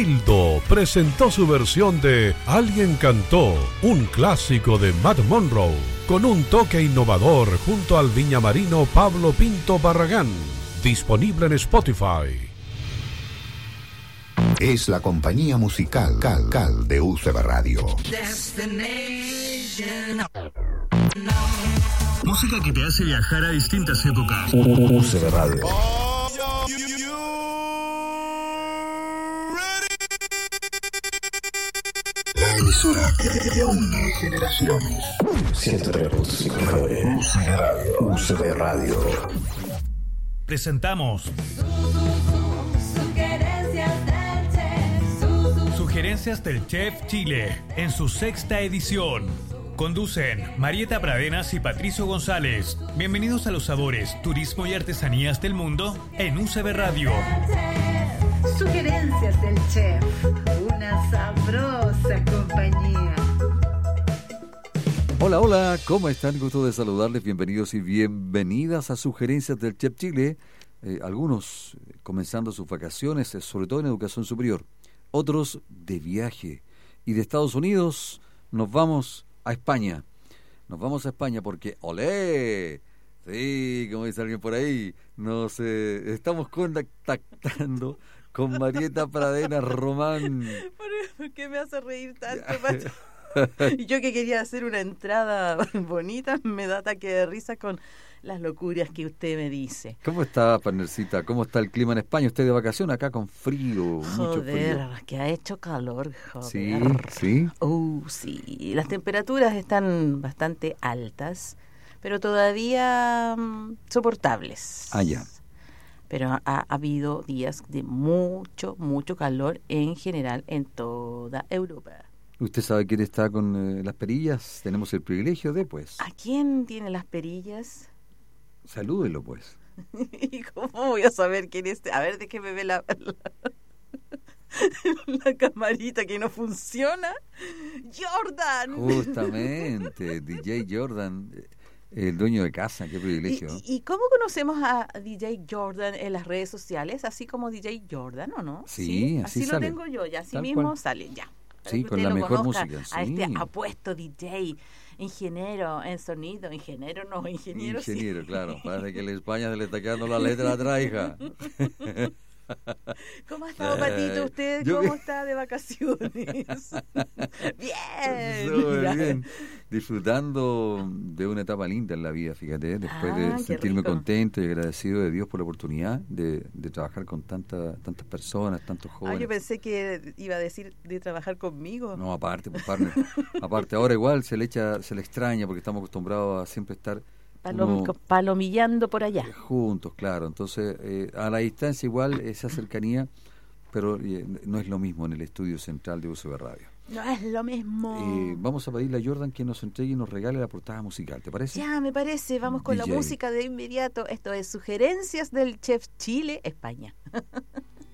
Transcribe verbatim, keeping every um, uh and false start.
Gildo presentó su versión de Alguien cantó, un clásico de Matt Monroe, con un toque innovador junto al viñamarino Pablo Pinto Barragán, disponible en Spotify. Es la compañía musical Cal Cal de U C B Radio. Música que te hace viajar a distintas épocas. U C B Radio. La emisora que une generaciones. ciento tres punto cinco U C B Radio. U C B Radio. Presentamos Sugerencias del Chef Chile en su sexta edición. Conducen Marieta Pradenas y Patricio González. Bienvenidos a los sabores, turismo y artesanías del mundo en U C B Radio. Sugerencias del Chef, una sabrosa compañía. Hola, hola, ¿cómo están? Gusto de saludarles, bienvenidos y bienvenidas a Sugerencias del Chef Chile. Eh, algunos comenzando sus vacaciones, sobre todo en educación superior. Otros de viaje. Y de Estados Unidos nos vamos a España. Nos vamos a España porque ¡olé! Sí, como dice alguien por ahí, nos eh, estamos contactando con Marieta Pradenas Román. ¿Por qué me hace reír tanto, Pacho? Y yo que quería hacer una entrada bonita, me da ataque de risa con las locuras que usted me dice. ¿Cómo está, partnercita? ¿Cómo está el clima en España? Usted de vacaciones acá con frío, mucho Joder, frío. que ha hecho calor, joder. Sí, sí. Uh, sí, las temperaturas están bastante altas, pero todavía um, soportables. Ah, ya. Pero ha, ha habido días de mucho, mucho calor en general en toda Europa. ¿Usted sabe quién está con eh, las perillas? Tenemos el privilegio de, pues. ¿A quién tiene las perillas? Salúdelo, pues. ¿Y cómo voy a saber quién es? A ver, déjeme ver la, la, la camarita que no funciona. ¡Jordan! Justamente, D J Jordan, el dueño de casa, qué privilegio. ¿Y, y cómo conocemos a D J Jordan en las redes sociales? Así como D J Jordan, ¿o no? Sí, ¿Sí? así Así sale. lo tengo yo, y así Tal mismo cual. sale, ya. Para Sí, que con usted la lo mejor conozca, música, a sí. este apuesto D J, ingeniero en sonido, ingeniero no, ingeniero, Ingeniero, sí. claro. Parece que en España se le está quedando la letra atrás, hija. ¿Cómo ha estado, Patito, usted? Yo ¿Cómo bien. está de vacaciones? Bien. Muy Ya. bien. Disfrutando de una etapa linda en la vida, fíjate, después Ah, de qué sentirme rico. contento y agradecido de Dios por la oportunidad de, de trabajar con tanta, tantas personas, tantos Ah, jóvenes. yo pensé que iba a decir de trabajar conmigo. No, aparte, pues, partner. Aparte, ahora igual se le echa, se le extraña porque estamos acostumbrados a siempre estar Palom- uno palomillando por allá. juntos, claro. Entonces, eh, a la distancia igual esa cercanía, pero eh, no es lo mismo en el estudio central de U C B Radio. No es lo mismo. Eh, vamos a pedirle a Jordan que nos entregue y nos regale la portada musical, ¿te parece? Ya, me parece. Vamos con D J. la música de inmediato. Esto es Sugerencias del Chef Chile, España.